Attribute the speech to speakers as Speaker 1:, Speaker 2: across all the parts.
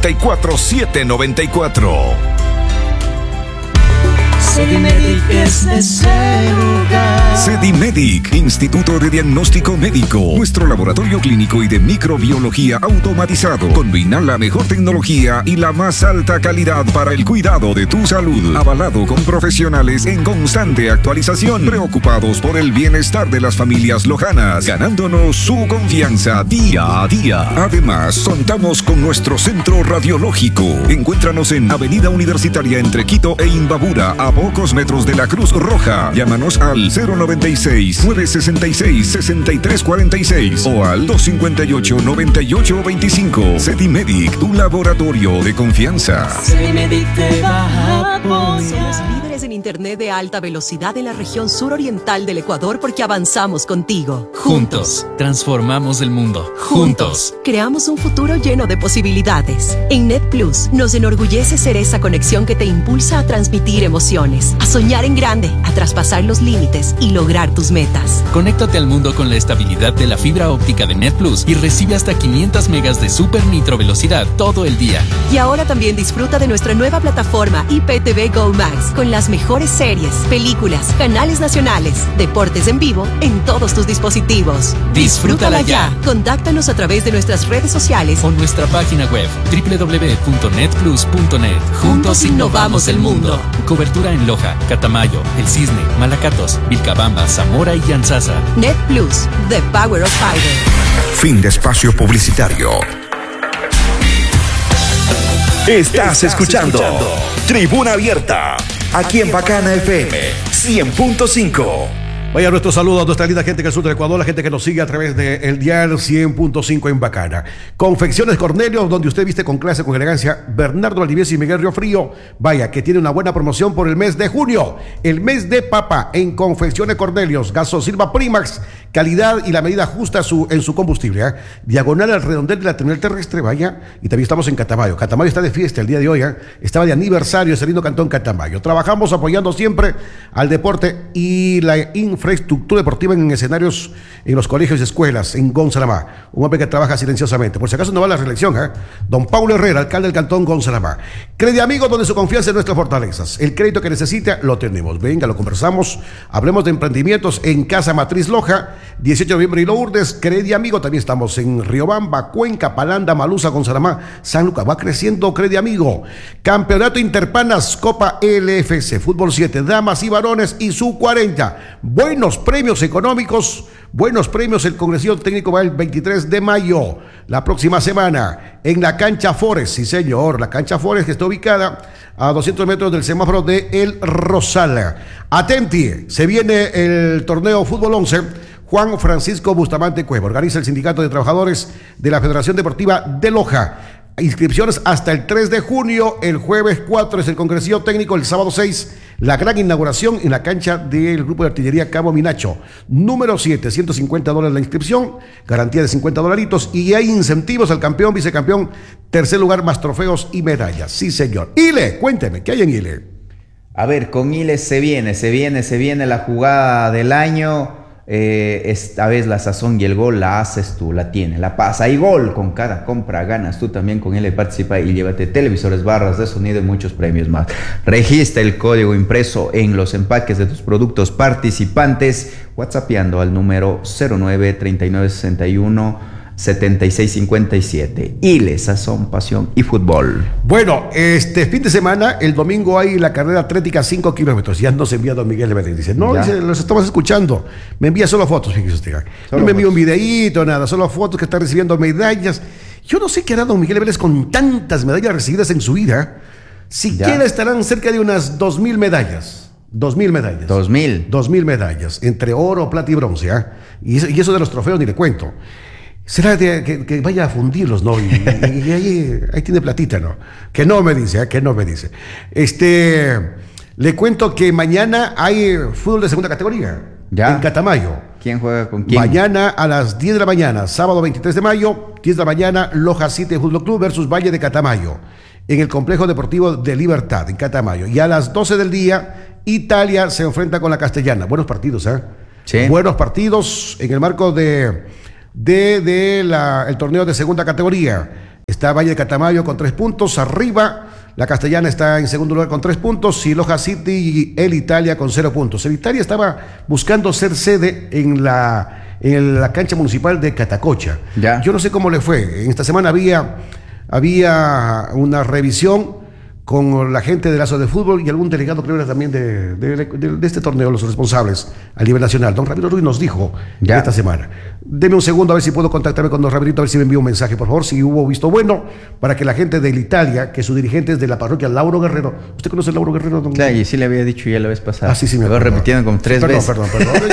Speaker 1: 94794.
Speaker 2: Sedimedic es ese lugar.
Speaker 1: Sedimedic, Instituto de Diagnóstico Médico. Nuestro laboratorio clínico y de microbiología automatizado combina la mejor tecnología y la más alta calidad para el cuidado de tu salud. Avalado con profesionales en constante actualización, preocupados por el bienestar de las familias lojanas, ganándonos su confianza día a día. Además, contamos con nuestro centro radiológico. Encuéntranos en Avenida Universitaria entre Quito e Imbabura, a pocos metros de la Cruz Roja. Llámanos al 096-966-6346 o al 258-9825. Sedimedic, tu laboratorio de confianza.
Speaker 2: Sedimedic te va a
Speaker 3: Somos
Speaker 2: apoyar.
Speaker 3: líderes en Internet de alta velocidad en la región suroriental del Ecuador porque avanzamos contigo.
Speaker 4: Juntos, transformamos el mundo. Juntos.
Speaker 3: Creamos un futuro lleno de posibilidades. En NetPlus nos enorgullece ser esa conexión que te impulsa a transmitir emociones, a soñar en grande, a traspasar los límites y lograr tus metas.
Speaker 4: Conéctate al mundo con la estabilidad de la fibra óptica de NetPlus y recibe hasta 500 megas de super nitro velocidad todo el día.
Speaker 3: Y ahora también disfruta de nuestra nueva plataforma IPTV Go Max con las mejores series, películas, canales nacionales, deportes en vivo en todos tus dispositivos.
Speaker 4: Disfrútala ya.
Speaker 3: Contáctanos a través de nuestras redes sociales
Speaker 4: O nuestra página web www.netplus.net. Juntos innovamos el mundo. Cobertura en Loja, Catamayo, El Cisne, Malacatos, Vilcabamba, Zamora y Yanzasa.
Speaker 3: Net Plus, the power of fiber.
Speaker 1: Fin de espacio publicitario. Estás escuchando Tribuna Abierta, aquí en Bacana FM 100.5.
Speaker 5: Vaya nuestro saludo a nuestra linda gente que es sur del Ecuador, la gente que nos sigue a través del dial 100.5 en Bacana. Confecciones Cornelio, donde usted viste con clase, con elegancia, Bernardo Valdivieso y Miguel Riofrío. Vaya, que tiene una buena promoción por el mes de junio, el mes de papa en Confecciones Cornelios. Gasosilva Primax, calidad y la medida justa en su combustible. Diagonal al redondel de la terminal terrestre, vaya, y también estamos en Catamayo. Catamayo está de fiesta el día de hoy, estaba de aniversario ese lindo cantón Catamayo. Trabajamos apoyando siempre al deporte y la infraestructura deportiva en escenarios en los colegios y escuelas en Gonzalamá. Un hombre que trabaja silenciosamente. Por si acaso no va a la reelección, don Paulo Herrera, alcalde del cantón Gonzalamá. Crediamigo, donde su confianza es nuestras fortalezas. El crédito que necesita lo tenemos. Venga, lo conversamos. Hablemos de emprendimientos en Casa Matriz Loja, 18 de noviembre y Lourdes. Crediamigo, también estamos en Riobamba, Cuenca, Palanda, Malusa, Gonzalamá, San Lucas. Va creciendo Crediamigo. Campeonato Interpanas, Copa LFC, Fútbol 7, damas y varones y sub-40. Buenos premios económicos, buenos premios. El Congreso Técnico va el 23 de mayo, la próxima semana, en la cancha Forest. Sí, señor, la cancha Forest, que está ubicada a 200 metros del semáforo de El Rosal. Atenti, se viene el torneo Fútbol 11. Juan Francisco Bustamante Cueva organiza el Sindicato de Trabajadores de la Federación Deportiva de Loja. Inscripciones hasta el 3 de junio, el jueves 4 es el Congreso Técnico, el sábado 6 la gran inauguración en la cancha del Grupo de Artillería Cabo Minacho. Número 7, $150 la inscripción, garantía de $50 y hay incentivos al campeón, vicecampeón, tercer lugar más trofeos y medallas. Sí, señor. Ile, cuénteme, ¿qué hay en Ile?
Speaker 6: A ver, con Ile se viene la jugada del año. Esta vez la sazón y el gol la haces tú, la tienes, la pasa y gol. Con cada compra ganas tú también con él. Participa y llévate televisores, barras de sonido y muchos premios más. Registra el código impreso en los empaques de tus productos participantes, whatsappeando al número 0939617657. Ile, sazón, pasión y fútbol.
Speaker 5: Bueno, este fin de semana, el domingo hay la carrera atlética 5 kilómetros. Ya nos envía don Miguel Medellín. Dice, no, dice, los estamos escuchando. Me envía solo fotos, fíjese usted. No me envía un videíto, nada, solo fotos que está recibiendo medallas. Yo no sé qué hará don Miguel Vélez con tantas medallas recibidas en su vida. Siquiera estarán cerca de unas 2,000 medallas. 2,000 medallas. 2,000 medallas, entre oro, plata y bronce. Y eso de los trofeos ni le cuento. Será que vaya a fundirlos, ¿no? Y ahí tiene platita, ¿no? Que no me dice. Le cuento que mañana hay fútbol de segunda categoría. ¿Ya? En Catamayo.
Speaker 6: ¿Quién juega con quién?
Speaker 5: Mañana a las 10 de la mañana, sábado 23 de mayo, 10 de la mañana, Loja City Fútbol Club versus Valle de Catamayo, en el Complejo Deportivo de Libertad, en Catamayo. Y a las 12 del día, Italia se enfrenta con la Castellana. Buenos partidos, ¿eh? Sí. Buenos partidos en el marco el torneo de segunda categoría. Está Valle de Catamayo con 3 puntos. Arriba, la Castellana está en segundo lugar con 3 puntos. Y Loja City y el Italia con 0 puntos. El Italia estaba buscando ser sede en la cancha municipal de Catacocha.
Speaker 6: Ya.
Speaker 5: Yo no sé cómo le fue. En esta semana había una revisión con la gente de Lazo de Fútbol y algún delegado, creo era también de este torneo, los responsables a nivel nacional. Don Ramiro Ruiz nos dijo esta semana. Deme un segundo a ver si puedo contactarme con don Ramirito, a ver si me envía un mensaje, por favor, si hubo visto bueno, para que la gente del Italia, que su dirigente es de la parroquia Lauro Guerrero. ¿Usted conoce a Lauro Guerrero, don?
Speaker 6: Claro, y sí le había dicho ya la vez pasada.
Speaker 5: Sí, me
Speaker 6: lo repitiendo como 3 veces.
Speaker 5: Perdón.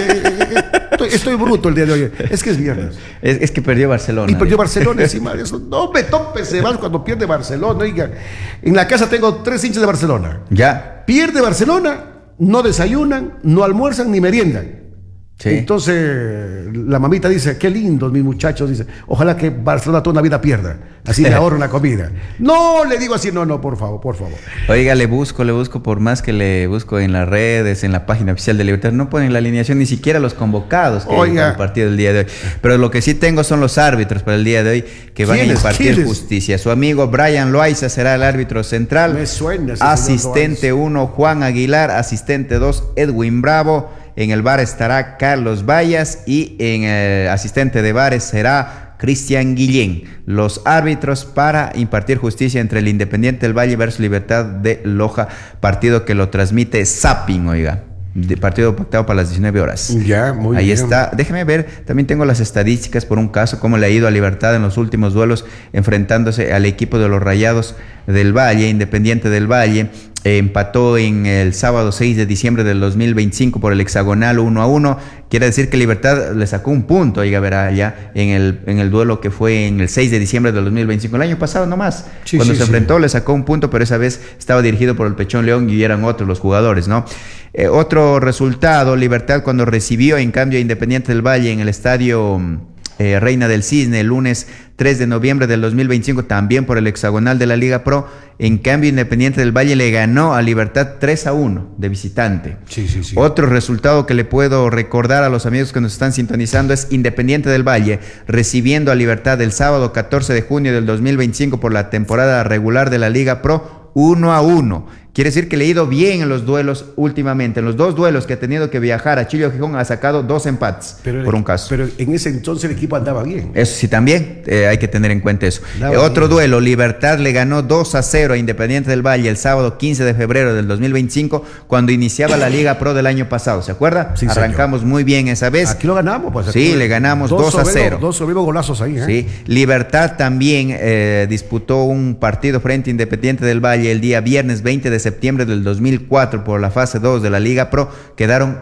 Speaker 5: Estoy bruto el día de hoy. Es que es viernes.
Speaker 6: Es que perdió Barcelona.
Speaker 5: Y perdió Barcelona encima de eso. No me topes más cuando pierde Barcelona. Oiga, en la casa tengo 3 hinchas de Barcelona.
Speaker 6: Ya.
Speaker 5: Pierde Barcelona, no desayunan, no almuerzan ni meriendan.
Speaker 6: Sí.
Speaker 5: Entonces la mamita dice, qué lindos mis muchachos, dice, ojalá que Barcelona toda una vida pierda, así le ahorro la comida. No, le digo así, no, por favor.
Speaker 6: Oiga, le busco, por más que le busco en las redes, en la página oficial de Libertad, no ponen la alineación, ni siquiera los convocados que hay para el partido del día de hoy. Pero lo que sí tengo son los árbitros para el día de hoy que van a impartir justicia. Su amigo Brian Loaiza será el árbitro central.
Speaker 5: Me suena ese
Speaker 6: asistente 1, Juan Aguilar, asistente 2, Edwin Bravo. En el VAR estará Carlos Vallas y en el asistente de VAR será Cristian Guillén. Los árbitros para impartir justicia entre el Independiente del Valle versus Libertad de Loja, partido que lo transmite Zapping, oiga. De partido pactado para las 19 horas.
Speaker 5: Ya, muy
Speaker 6: Ahí
Speaker 5: bien.
Speaker 6: está. Déjeme ver, también tengo las estadísticas por un caso, cómo le ha ido a Libertad en los últimos duelos, enfrentándose al equipo de los Rayados del Valle, Independiente del Valle. Empató en el sábado 6 de diciembre del 2025 por el hexagonal 1-1. Quiere decir que Libertad le sacó un punto, oiga, verá, allá en el duelo que fue en el 6 de diciembre del 2025, el año pasado nomás. Cuando se enfrentó le sacó un punto, pero esa vez estaba dirigido por el Pechón León y eran otros los jugadores, ¿no? Otro resultado, Libertad cuando recibió en cambio a Independiente del Valle en el estadio Reina del Cisne el lunes 3 de noviembre del 2025, también por el hexagonal de la Liga Pro. En cambio, Independiente del Valle le ganó a Libertad 3-1 de visitante.
Speaker 5: Sí.
Speaker 6: Otro resultado que le puedo recordar a los amigos que nos están sintonizando es Independiente del Valle recibiendo a Libertad el sábado 14 de junio del 2025 por la temporada regular de la Liga Pro 1-1. Quiere decir que le ha ido bien en los duelos últimamente. En los 2 duelos que ha tenido que viajar a Chile Gijón ha sacado 2 empates por un caso.
Speaker 5: Pero en ese entonces el equipo andaba bien.
Speaker 6: Eso sí, también hay que tener en cuenta eso. Otro
Speaker 5: bien.
Speaker 6: duelo, Libertad le ganó 2-0 a Independiente del Valle el sábado 15 de febrero del 2025 cuando iniciaba la Liga Pro del año pasado. ¿Se acuerda?
Speaker 5: Sí,
Speaker 6: arrancamos muy bien esa vez.
Speaker 5: Aquí lo ganamos. Pues,
Speaker 6: sí, le ganamos 2-0.
Speaker 5: 2 golazos ahí.
Speaker 6: Sí. Libertad también disputó un partido frente a Independiente del Valle el día viernes 20 de septiembre del 2004 por la fase 2 de la Liga Pro. Quedaron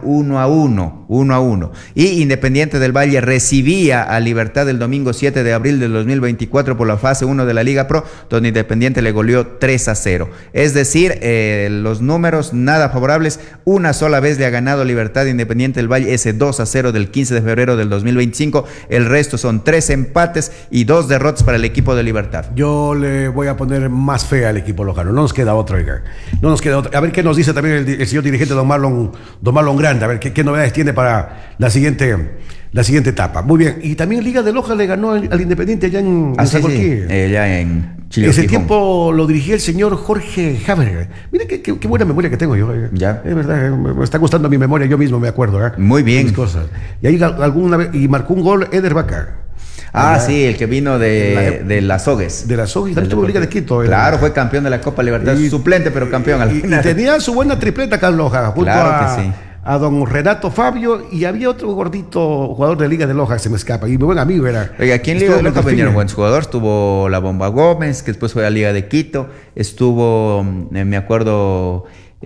Speaker 6: 1-1. Y Independiente del Valle recibía a Libertad el domingo 7 de abril del 2024 por la fase 1 de la Liga Pro, donde Independiente le goleó 3-0. Es decir, los números nada favorables. Una sola vez le ha ganado Libertad Independiente del Valle, ese 2-0 del 15 de febrero del 2025. El resto son 3 empates y 2 derrotas para el equipo de Libertad.
Speaker 5: Yo le voy a poner más fe al equipo lojano. No nos queda otra, oiga. No nos queda otra. A ver qué nos dice también el señor dirigente don Marlon Grande. A ver qué novedades tiene para la siguiente etapa. Muy bien. Y también Liga de Loja le ganó al Independiente allá en Zacolquí.
Speaker 6: Allá en Chile.
Speaker 5: Ese tiempo lo dirigía el señor Jorge Haber. Mire qué buena memoria que tengo yo.
Speaker 6: Ya.
Speaker 5: Es verdad, me está gustando mi memoria, yo mismo me acuerdo.
Speaker 6: Muy bien.
Speaker 5: Mis cosas. Y ahí alguna vez, y marcó un gol Eder Vaca.
Speaker 6: Sí, el que vino de las Sogues.
Speaker 5: De las Sogues, también tuvo Liga de Quito.
Speaker 6: Claro, fue campeón de la Copa Libertad, suplente, pero campeón al final.
Speaker 5: Y tenía su buena tripleta Carlos Loja, junto a don Renato Fabio, y había otro gordito jugador de Liga de Loja, se me escapa, y mi buen amigo era.
Speaker 6: Oiga, aquí en Liga de Loja vinieron buenos jugadores, estuvo la Bomba Gómez, que después fue a Liga de Quito, estuvo, me acuerdo...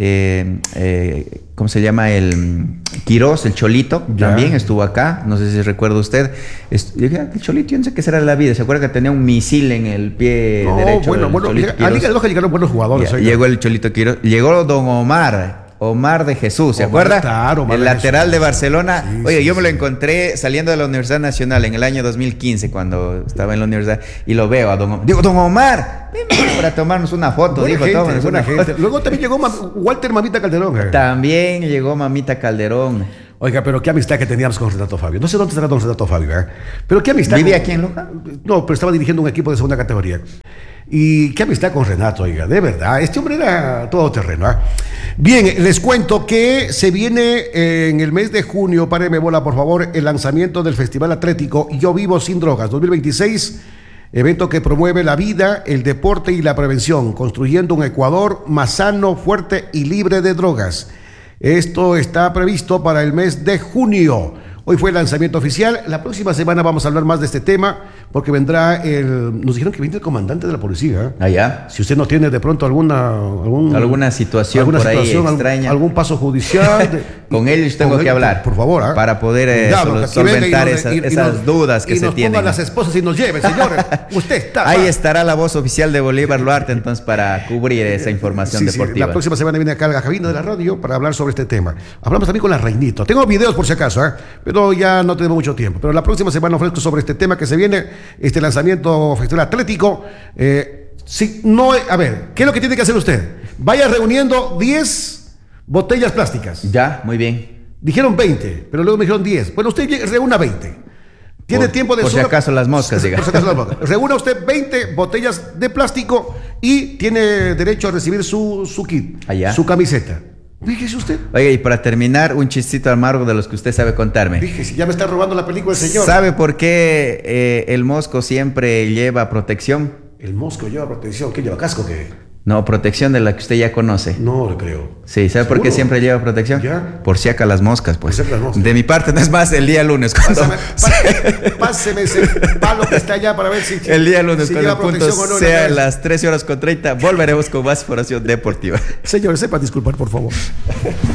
Speaker 6: ¿cómo se llama? El Quirós, el Cholito, también estuvo acá, no sé si recuerda usted. El Cholito, yo no sé qué será de la vida, ¿se acuerda que tenía un misil en el pie derecho?
Speaker 5: Bueno, a Liga de Loja llegaron buenos jugadores.
Speaker 6: Llegó el Cholito Quirós, llegó don Omar de Jesús, ¿se acuerda?
Speaker 5: Claro,
Speaker 6: el lateral de Barcelona.
Speaker 5: Sí,
Speaker 6: Oye, yo me lo encontré saliendo de la Universidad Nacional en el año 2015, cuando estaba en la universidad, y lo veo a don Omar. Digo, don Omar, ven para tomarnos una foto.
Speaker 5: Buena gente. Luego también llegó Walter Mamita Calderón.
Speaker 6: También llegó Mamita Calderón.
Speaker 5: Oiga, pero qué amistad que teníamos con Renato Fabio. No sé dónde estará don Renato Fabio, ¿eh? Pero qué amistad.
Speaker 6: ¿Vivía aquí en Loja?
Speaker 5: No, pero estaba dirigiendo un equipo de segunda categoría. Y qué amistad con Renato, oiga, de verdad. Este hombre era todoterreno, ¿eh? Bien, les cuento que se viene en el mes de junio, páreme bola, por favor, el lanzamiento del Festival Atlético Yo Vivo Sin Drogas 2026, evento que promueve la vida, el deporte y la prevención, construyendo un Ecuador más sano, fuerte y libre de drogas. Esto está previsto para el mes de junio. Hoy fue el lanzamiento oficial. La próxima semana vamos a hablar más de este tema porque vendrá nos dijeron que viene el comandante de la policía.
Speaker 6: Allá.
Speaker 5: Si usted no tiene de pronto
Speaker 6: alguna situación por ahí extraña.
Speaker 5: Algún paso judicial.
Speaker 6: Con ellos tengo que hablar.
Speaker 5: Por favor.
Speaker 6: Para poder solventar esas dudas que se tienen. Y nos pongan
Speaker 5: las esposas y nos lleven, señores. Usted está.
Speaker 6: Ahí estará la voz oficial de Bolívar Luarte entonces para cubrir esa información deportiva.
Speaker 5: La próxima semana viene acá a la cabina de la radio para hablar sobre este tema. Hablamos también con la Reinito. Tengo videos por si acaso, pero ya no tenemos mucho tiempo. Pero la próxima semana ofrezco sobre este tema que se viene, este lanzamiento Festival Atlético. A ver, ¿qué es lo que tiene que hacer usted? Vaya reuniendo 10 botellas plásticas.
Speaker 6: Ya, muy bien.
Speaker 5: Dijeron 20, pero luego me dijeron 10. Bueno, usted reúna 20. Tiene tiempo de...
Speaker 6: Por si acaso las moscas, diga.
Speaker 5: Por si acaso las moscas. Reúna usted 20 botellas de plástico y tiene derecho a recibir su kit, su camiseta. Fíjese usted.
Speaker 6: Oiga, y para terminar, un chistito amargo de los que usted sabe contarme.
Speaker 5: Fíjese, ya me está robando la película el señor.
Speaker 6: ¿Sabe por qué el mosco siempre lleva protección?
Speaker 5: ¿El mosco lleva protección? ¿Qué lleva? ¿Casco qué?
Speaker 6: No, protección de la que usted ya conoce.
Speaker 5: No le creo.
Speaker 6: Sí, ¿sabe por qué siempre lleva protección?
Speaker 5: ¿Ya?
Speaker 6: Por si acá las moscas, pues.
Speaker 5: Por si acá las moscas.
Speaker 6: De mi parte, no es más, el día lunes.
Speaker 5: Páseme ese palo que está allá para ver si...
Speaker 6: El día lunes,
Speaker 5: si
Speaker 6: cuando el punto
Speaker 5: no,
Speaker 6: sea las 13:30, volveremos con más información deportiva.
Speaker 5: Señor, sepa disculpar, por favor.